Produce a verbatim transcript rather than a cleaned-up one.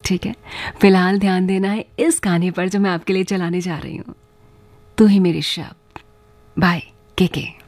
ठीक है, फिलहाल ध्यान देना है इस गाने पर जो मैं आपके लिए चलाने जा रही हूँ, तू ही मेरी शब। बाय, के के।